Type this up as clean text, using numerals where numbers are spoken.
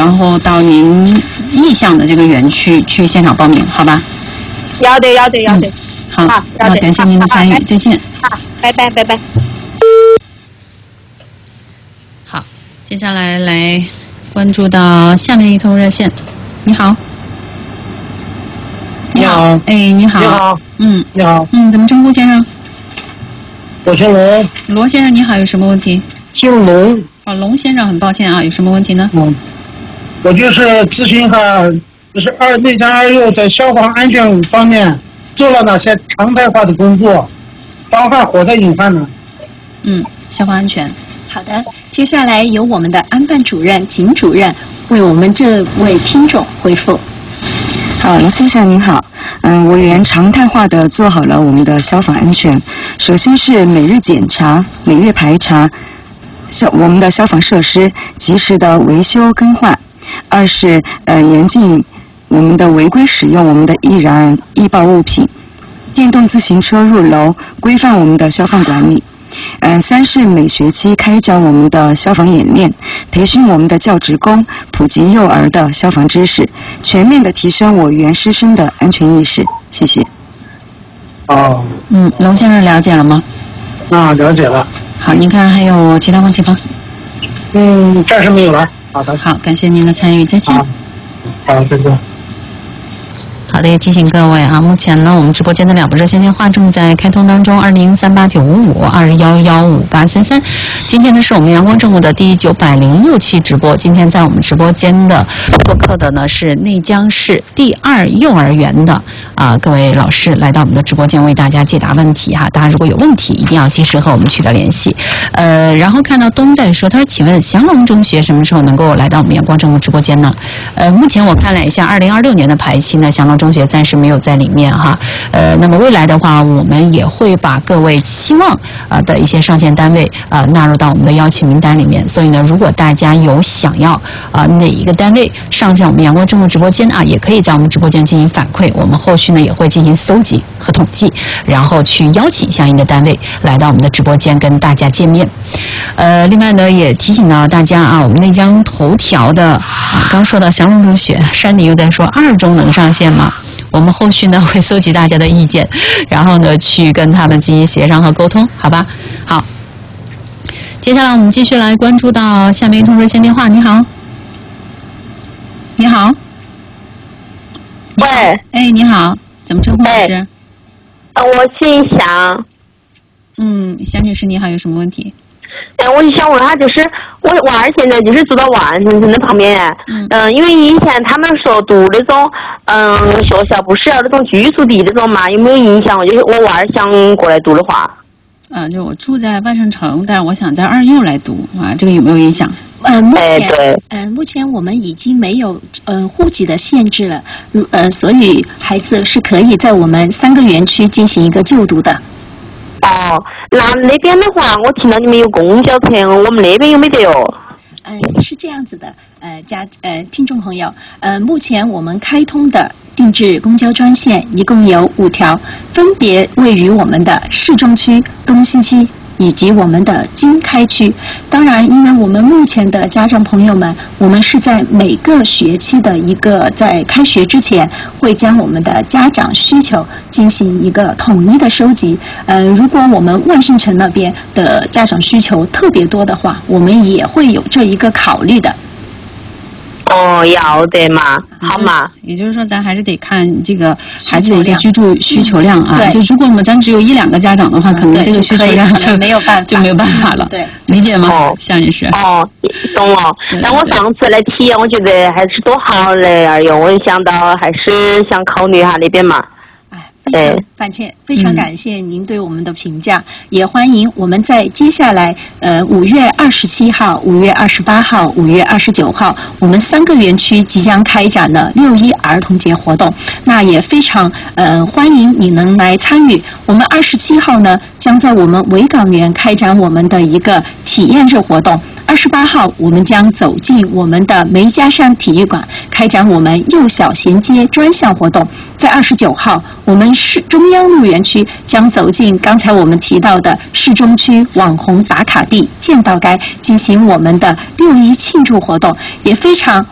然后到您意向的这个园区去现场报名，好吧？ 要得。 好，那感谢您的参与，再见。 好，拜拜。 好，接下来关注到下面一通热线。你好。 你好， 哎，你好。 你好，你好， 怎么称呼先生？ 我姓龙。 罗先生你好，有什么问题？ 姓龙。 龙先生，很抱歉啊，有什么问题呢？ 我就是咨询一下，就是内江二幼在消防安全方面做了哪些常态化的工作，防范火灾隐患呢？ 消防安全。 好的，接下来由我们的安办主任、警主任为我们这位听众回复。 好，罗先生您好，委员常态化的做好了我们的消防安全。首先是每日检查、每月排查我们的消防设施，及时的维修更换。二是严禁我们的违规使用我们的易燃易爆物品，电动自行车入楼，规范我们的消防管理。三是每学期开展我们的消防演练，培训我们的教职工，普及幼儿的消防知识，全面的提升委员师生的安全意识。谢谢。 龙先生了解了吗？ 了解了。 好，您看还有其他问题吗？ 暂时没有了。好的。 好，感谢您的参与，再见。 好，再见。 好的，也提醒各位啊，目前呢，我们直播间的2部热线电话正在开通当中，20389552115833。今天呢，是我们阳光正午的第906期直播。今天在我们直播间的做客的呢是内江市第2幼儿园的各位老师来到我们的直播间为大家解答问题哈。大家如果有问题，一定要及时和我们取得联系。然后看到东在说，他说，请问祥龙中学什么时候能够来到我们阳光正午直播间呢？目前我看了一下，2026年的排期呢，祥龙中学暂时没有在里面哈。那么未来的话，我们也会把各位期望的一些上线单位纳入到我们的邀请名单里面。所以呢，如果大家有想要哪一个单位上线我们阳光正午直播间也可以在我们直播间进行反馈。我们后续呢也会进行搜集和统计，然后去邀请相应的单位来到我们的直播间跟大家见面。另外呢，也提醒到大家我们内江头条的刚说到祥龙中学，山里又在说2中能上线吗？我们后续呢会搜集大家的意见，然后呢去跟他们进行协商和沟通，好吧？好，接下来我们继续来关注到下面一通热线电话。你好，你好， 喂， 哎，你好，怎么称呼老师？ 我姓祥。 祥女士你好，有什么问题？ 我就想问他，就是我娃儿现在就是住到万城城的旁边，因为以前他们说读那种学校不是要那种居住地那种嘛，有没有影响？就是我娃儿想过来读的话， 就我住在万盛城，但是我想在2幼来读这个有没有影响？ 目前我们已经没有户籍的限制了，所以孩子是可以在我们3个园区进行一个就读的。 那边的话，我听到你们有公交车，我们那边有没得哟？ 是这样子的，听众朋友，目前我们开通的定制公交专线一共有5条，分别位于我们的市中区、东新区以及我们的经开区。当然，因为我们目前的家长朋友们，我们是在每个学期的一个在开学之前，会将我们的家长需求进行一个统一的收集。如果我们万盛城那边的家长需求特别多的话，我们也会有这一个考虑的。 要得嘛，好嘛。 也就是说，咱还是得看这个孩子的一个居住需求量就如果咱只有1-2个家长的话，可能这个需求量就没有办法了。对，理解吗？夏女士。 懂了。但我上次来体验，我觉得还是多好嘞哟！我想到还是想考虑一下那边嘛。 非常感谢您对我们的评价，也欢迎我们在接下来5月27号、5月28号、5月29号，我们3个园区即将开展的6·1儿童节活动，那也非常欢迎你能来参与。我们27号呢，将在我们维港园开展我们的一个体验日活动。28号，我们将走进我们的梅家山体育馆，开展我们幼小衔接专项活动。在29号，我们市中央路园区将走进刚才我们提到的市中区网红打卡地剑道街，进行我们的6·1庆祝活动。也非常